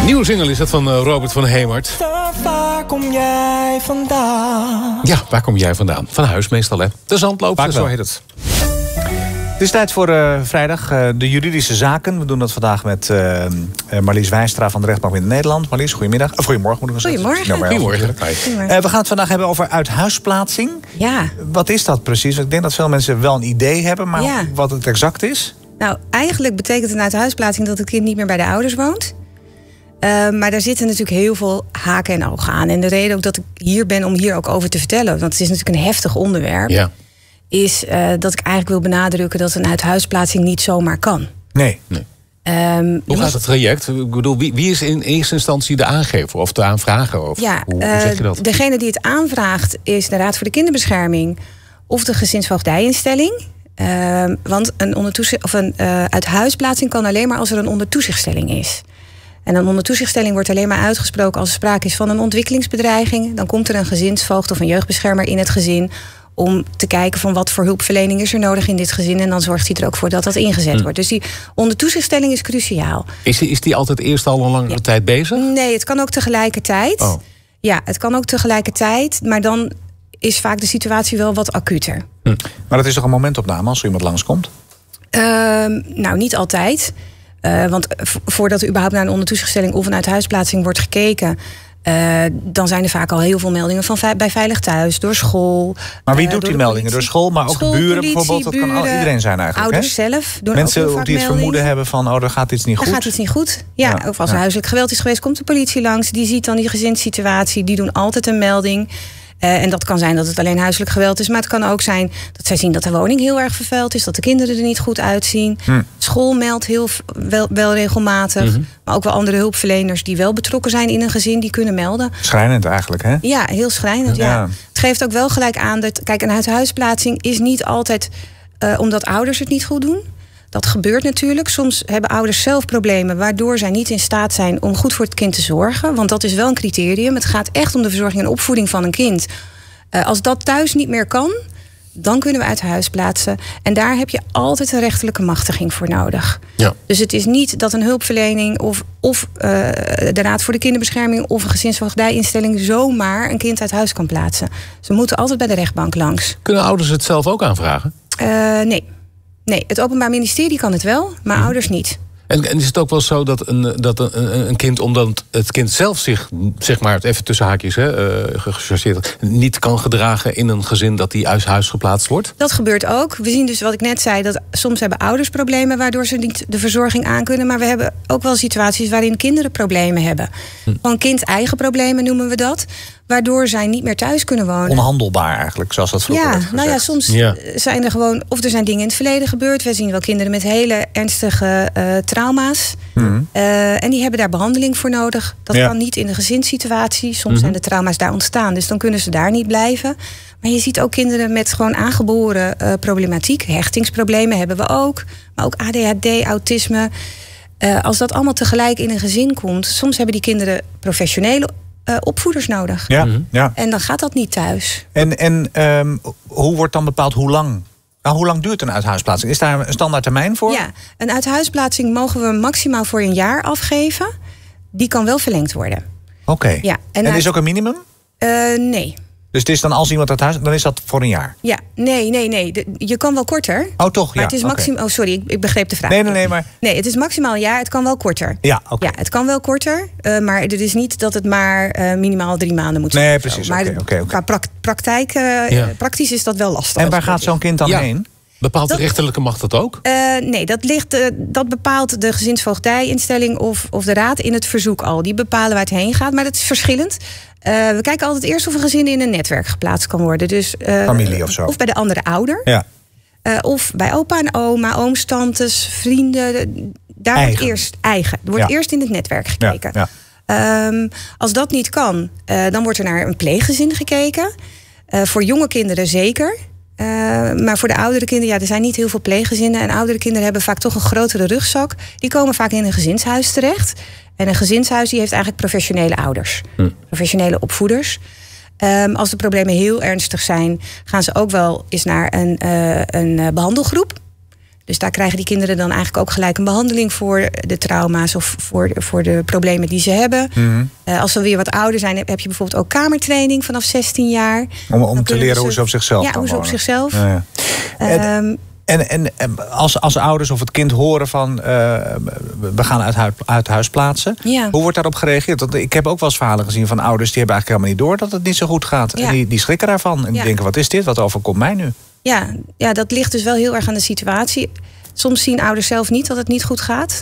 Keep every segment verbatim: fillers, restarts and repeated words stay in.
nieuwe single is dat van uh, Robert van Hemert. Waar kom jij vandaan? Ja, waar kom jij vandaan? Van huis meestal, hè? De zandloper, zo heet het. Het is tijd voor uh, vrijdag, uh, de juridische zaken. We doen dat vandaag met uh, Marlies Wijnstra van de Rechtbank in Nederland. Marlies, goedemiddag. Of goedemorgen moet ik zeggen. Goedemorgen. Goedemorgen. Uh, we gaan het vandaag hebben over uithuisplaatsing. Ja. Wat is dat precies? Ik denk dat veel mensen wel een idee hebben, maar ja. wat het exact is? Nou, eigenlijk betekent een uithuisplaatsing dat het kind niet meer bij de ouders woont. Uh, maar daar zitten natuurlijk heel veel haken en ogen aan. En de reden ook dat ik hier ben om hier ook over te vertellen, want het is natuurlijk een heftig onderwerp, ja. is uh, dat ik eigenlijk wil benadrukken dat een uithuisplaatsing niet zomaar kan. Nee. nee. Um, hoe gaat het traject? Ik bedoel, wie, wie is in eerste instantie de aangever of de aanvrager? Of, ja, hoe, hoe zeg je dat? Uh, degene die het aanvraagt is de Raad voor de Kinderbescherming of de gezinsvoogdijinstelling. Uh, want een, ondertoezicht, of een uh, uithuisplaatsing kan alleen maar als er een ondertoezichtstelling is. En een ondertoezichtstelling wordt alleen maar uitgesproken als er sprake is van een ontwikkelingsbedreiging. Dan komt er een gezinsvoogd of een jeugdbeschermer in het gezin om te kijken van wat voor hulpverlening is er nodig in dit gezin. En dan zorgt hij er ook voor dat dat ingezet hm. wordt. Dus die ondertoezichtstelling is cruciaal. Is die, is die altijd eerst al een langere ja. tijd bezig? Nee, het kan ook tegelijkertijd. Oh. Ja, het kan ook tegelijkertijd. Maar dan is vaak de situatie wel wat acuter. Hm. Maar dat is toch een momentopname als er iemand langskomt? Uh, nou, niet altijd. Uh, want voordat er überhaupt naar een ondertoezichtstelling of een uithuisplaatsing wordt gekeken, Uh, dan zijn er vaak al heel veel meldingen van ve- bij Veilig Thuis, door school. Maar wie uh, doet die meldingen? Door school, maar ook school, buren politie, bijvoorbeeld? Dat buren, kan al iedereen zijn eigenlijk. Ouders hè? zelf doen mensen ook heel vaak die het meldingen. vermoeden hebben van, oh, er gaat iets niet goed. Er gaat iets niet goed. Ja, ja. Of als er ja. huiselijk geweld is geweest, komt de politie langs. Die ziet dan die gezinssituatie. Die doen altijd een melding. Uh, en dat kan zijn dat het alleen huiselijk geweld is. Maar het kan ook zijn dat zij zien dat de woning heel erg vervuild is. Dat de kinderen er niet goed uitzien. Hm. School meldt heel wel, wel regelmatig. Mm-hmm. Maar ook wel andere hulpverleners die wel betrokken zijn in een gezin, die kunnen melden. Schrijnend eigenlijk, hè? Ja, heel schrijnend, ja. ja. Het geeft ook wel gelijk aan dat, kijk, een uithuisplaatsing is niet altijd uh, omdat ouders het niet goed doen. Dat gebeurt natuurlijk. Soms hebben ouders zelf problemen waardoor zij niet in staat zijn om goed voor het kind te zorgen. Want dat is wel een criterium. Het gaat echt om de verzorging en opvoeding van een kind. Uh, als dat thuis niet meer kan, dan kunnen we uit huis plaatsen. En daar heb je altijd een rechterlijke machtiging voor nodig. Ja. Dus het is niet dat een hulpverlening of, of uh, de Raad voor de Kinderbescherming of een gezinsvoogdijinstelling zomaar een kind uit huis kan plaatsen. Ze moeten altijd bij de rechtbank langs. Kunnen ouders het zelf ook aanvragen? Uh, nee. Nee, het Openbaar Ministerie kan het wel, maar mm. ouders niet. En, en is het ook wel zo dat een, dat een, een kind, omdat het kind zelf zich, zeg maar, even tussen haakjes, hè, uh, gechargeerd, niet kan gedragen in een gezin dat die uit huis geplaatst wordt? Dat gebeurt ook. We zien dus wat ik net zei, dat soms hebben ouders problemen waardoor ze niet de verzorging aankunnen. Maar we hebben ook wel situaties waarin kinderen problemen hebben. Hm. Gewoon kind-eigen problemen noemen we dat. Waardoor zij niet meer thuis kunnen wonen. Onhandelbaar eigenlijk, zoals dat vroeger ja, werd gezegd. Nou ja, soms ja. zijn er gewoon, of er zijn dingen in het verleden gebeurd. We zien wel kinderen met hele ernstige uh, trauma's. Mm-hmm. Uh, en die hebben daar behandeling voor nodig. Dat ja. kan niet in de gezinssituatie. Soms mm-hmm. zijn de trauma's daar ontstaan, dus dan kunnen ze daar niet blijven. Maar je ziet ook kinderen met gewoon aangeboren uh, problematiek. Hechtingsproblemen hebben we ook. Maar ook A D H D, autisme. Uh, als dat allemaal tegelijk in een gezin komt, soms hebben die kinderen professionele Uh, opvoeders nodig. Ja, ja. En dan gaat dat niet thuis. En, en um, hoe wordt dan bepaald hoe lang? Nou, hoe lang duurt een uithuisplaatsing? Is daar een standaard termijn voor? Ja, een uithuisplaatsing mogen we maximaal voor een jaar afgeven. Die kan wel verlengd worden. Oké. Okay. Ja, en en uit... is ook een minimum? Uh, nee. Dus het is dan als iemand uit huis, dan is dat voor een jaar? Ja, nee, nee, nee. De, je kan wel korter. Oh, toch? Maar ja. het is maximaal. Okay. Oh, sorry, ik, ik begreep de vraag. Nee, nee, nee, maar. Nee, het is maximaal een jaar. Het kan wel korter. Ja, oké. Okay. Ja, het kan wel korter. Uh, maar het is niet dat het maar uh, minimaal drie maanden moet zijn. Nee, precies. Maar okay, okay, okay. qua praktijk, uh, ja. praktisch is dat wel lastig. En waar gaat zo'n kind dan ja. heen? Bepaalt de rechterlijke macht dat ook? Uh, nee, dat, ligt, uh, dat bepaalt de gezinsvoogdijinstelling of, of de raad in het verzoek al. Die bepalen waar het heen gaat, maar dat is verschillend. Uh, we kijken altijd eerst of een gezin in een netwerk geplaatst kan worden. Dus, uh, familie of zo. Of bij de andere ouder. Ja. Uh, of bij opa en oma, ooms, tantes, vrienden. Daar eigen. wordt eerst eigen. Er wordt ja. eerst in het netwerk gekeken. Ja, ja. Um, als dat niet kan, uh, dan wordt er naar een pleeggezin gekeken. Uh, voor jonge kinderen zeker. Uh, maar voor de oudere kinderen, ja, er zijn niet heel veel pleeggezinnen. En oudere kinderen hebben vaak toch een grotere rugzak. Die komen vaak in een gezinshuis terecht. En een gezinshuis die heeft eigenlijk professionele ouders. Hm. Professionele opvoeders. Um, als de problemen heel ernstig zijn, gaan ze ook wel eens naar een, uh, een behandelgroep. Dus daar krijgen die kinderen dan eigenlijk ook gelijk een behandeling voor de trauma's of voor, voor de problemen die ze hebben. Mm-hmm. Uh, als ze weer wat ouder zijn, heb je bijvoorbeeld ook kamertraining vanaf zestien jaar. Om, om te leren ze, hoe ze op zichzelf ja, kan hoe ze op wonen. zichzelf. Ja, ja. Um, En, en, en als, als ouders of het kind horen van... Uh, we gaan uit, hu- uit huis plaatsen. Ja. Hoe wordt daarop gereageerd? Want ik heb ook wel eens verhalen gezien van ouders... die hebben eigenlijk helemaal niet door dat het niet zo goed gaat. Ja. En die, die schrikken daarvan. En die ja. denken, wat is dit? Wat overkomt mij nu? Ja, ja, dat ligt dus wel heel erg aan de situatie. Soms zien ouders zelf niet dat het niet goed gaat.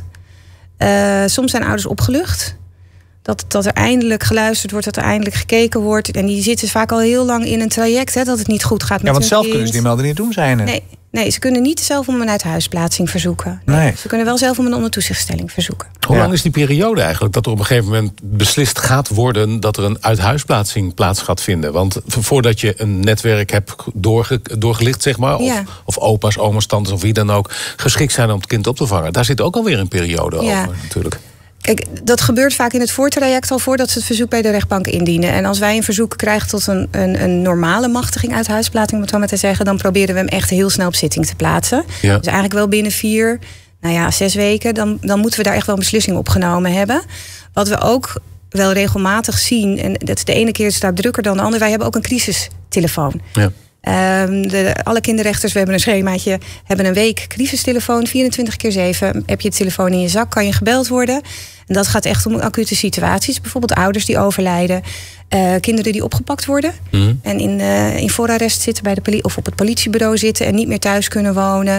Uh, soms zijn ouders opgelucht. Dat, dat er eindelijk geluisterd wordt, dat er eindelijk gekeken wordt. En die zitten vaak al heel lang in een traject, hè, dat het niet goed gaat met hun kind. Ja, want zelf kunnen ze die melding niet doen, zijn er. Nee, nee, ze kunnen niet zelf om een uithuisplaatsing verzoeken. Nee, nee. Ze kunnen wel zelf om een ondertoezichtstelling verzoeken. Hoe ja. lang is die periode eigenlijk dat er op een gegeven moment beslist gaat worden dat er een uithuisplaatsing plaats gaat vinden? Want voordat je een netwerk hebt doorge, doorgelicht, zeg maar, of, ja. of opa's, oma's, tantes of wie dan ook, geschikt zijn om het kind op te vangen. Daar zit ook alweer een periode ja. over natuurlijk. Kijk, dat gebeurt vaak in het voortraject al voordat ze het verzoek bij de rechtbank indienen. En als wij een verzoek krijgen tot een, een, een normale machtiging uit huisplaatsing, om het zo maar te zeggen, dan proberen we hem echt heel snel op zitting te plaatsen. Ja. Dus eigenlijk wel binnen vier, nou ja, zes weken, dan, dan moeten we daar echt wel een beslissing op genomen hebben. Wat we ook wel regelmatig zien, en dat de ene keer staat drukker dan de andere, wij hebben ook een crisistelefoon. Ja. Um, de, alle kinderrechters, we hebben een schemaatje, hebben een week crisistelefoon, vierentwintig keer zeven. Heb je de telefoon in je zak, kan je gebeld worden. En dat gaat echt om acute situaties. Bijvoorbeeld ouders die overlijden, uh, kinderen die opgepakt worden. Mm-hmm. En in, uh, in voorarrest zitten bij de politie of op het politiebureau zitten en niet meer thuis kunnen wonen.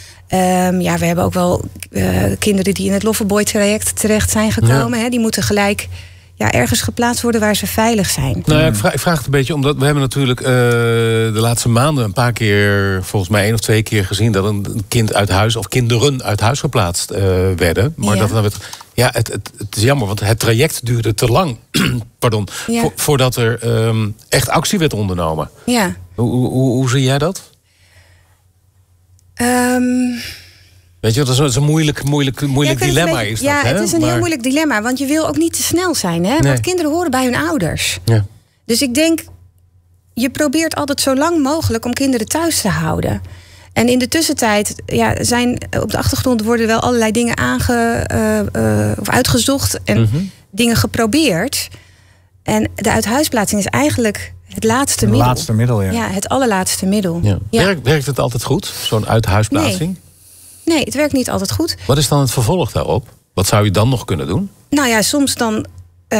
Um, ja, we hebben ook wel uh, kinderen die in het Loverboy-traject terecht zijn gekomen. Ja. Hè, die moeten gelijk ja, ergens geplaatst worden waar ze veilig zijn. Nou ja, ik, vraag, ik vraag het een beetje omdat we hebben natuurlijk uh, de laatste maanden een paar keer, volgens mij één of twee keer gezien dat een kind uit huis of kinderen uit huis geplaatst uh, werden. Maar ja. dat dan werd, ja, het, het, het is jammer, want het traject duurde te lang. Pardon, ja. vo, voordat er um, echt actie werd ondernomen. Ja. Hoe, hoe, hoe zie jij dat? Um... Weet je, dat is een moeilijk, moeilijk, moeilijk ja, dilemma. Beetje, is dat, ja, hè? het is een maar... heel moeilijk dilemma. Want je wil ook niet te snel zijn. Hè? Nee. Want kinderen horen bij hun ouders. Ja. Dus ik denk, je probeert altijd zo lang mogelijk om kinderen thuis te houden. En in de tussentijd ja, zijn op de achtergrond worden wel allerlei dingen aange, uh, uh, of uitgezocht en mm-hmm. dingen geprobeerd. En de uithuisplaatsing is eigenlijk het laatste middel. Het laatste middel, ja. Ja, het allerlaatste middel. Ja. Ja. Werkt, werkt het altijd goed, zo'n uithuisplaatsing? Nee. Nee, het werkt niet altijd goed. Wat is dan het vervolg daarop? Wat zou je dan nog kunnen doen? Nou ja, soms dan uh,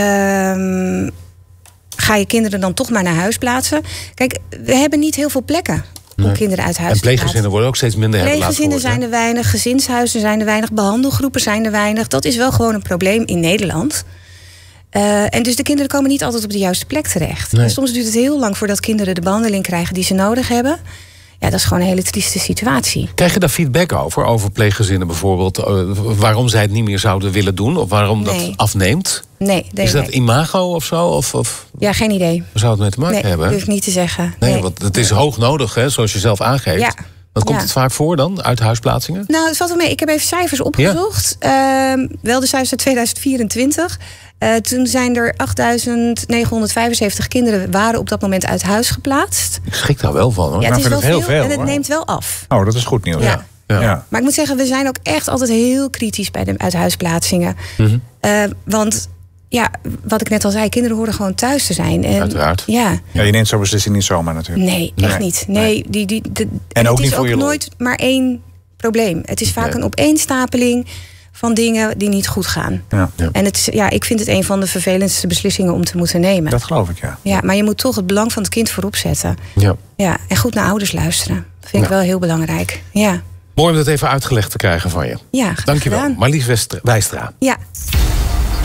ga je kinderen dan toch maar naar huis plaatsen. Kijk, we hebben niet heel veel plekken om nee. kinderen uit huis te plaatsen. En pleeggezinnen worden ook steeds minder herlaten. Pleeggezinnen zijn er weinig, gezinshuizen zijn er weinig, behandelgroepen zijn er weinig. Dat is wel gewoon een probleem in Nederland. Uh, en dus de kinderen komen niet altijd op de juiste plek terecht. Nee. En soms duurt het heel lang voordat kinderen de behandeling krijgen die ze nodig hebben. Ja, dat is gewoon een hele trieste situatie. Krijg je daar feedback over? Over pleeggezinnen bijvoorbeeld? Uh, waarom zij het niet meer zouden willen doen? Of waarom nee. dat afneemt? Nee. nee is dat nee. imago of zo? Of, of... Ja, geen idee. Waar zou het mee te maken nee, hebben? Dat durf ik niet te zeggen. Nee, nee. want het is hoog nodig, hè, zoals je zelf aangeeft. Ja. Wat komt ja. het vaak voor dan, uit huisplaatsingen? Nou, het valt wel mee. Ik heb even cijfers opgezocht. Ja. Uh, wel de cijfers uit tweeduizend vierentwintig. Uh, toen zijn er achtduizend negenhonderdvijfenzeventig kinderen waren op dat moment uit huis geplaatst. Ik schrik daar wel van, hoor. Ja, het is wel heel veel, veel en het hoor. neemt wel af. Oh, dat is goed nieuws. Ja. Ja. Ja. Maar ik moet zeggen, we zijn ook echt altijd heel kritisch bij de uithuisplaatsingen. Mm-hmm. Uh, want ja, wat ik net al zei, kinderen horen gewoon thuis te zijn. En, Uiteraard. Ja. ja, je neemt zo'n beslissing niet zomaar natuurlijk. Nee, echt nee. niet. Nee, nee. Die, die, de, en ook het niet is voor ook je nooit maar één probleem. Het is vaak nee. een opeenstapeling van dingen die niet goed gaan. Ja. Ja. En het, ja, ik vind het een van de vervelendste beslissingen om te moeten nemen. Dat geloof ik, ja. Ja, maar je moet toch het belang van het kind voorop zetten. Ja. Ja, en goed naar ouders luisteren. Dat vind ik ja. wel heel belangrijk. Ja. Mooi om dat even uitgelegd te krijgen van je. Ja, dankjewel. Marlies Wijstra. Ja.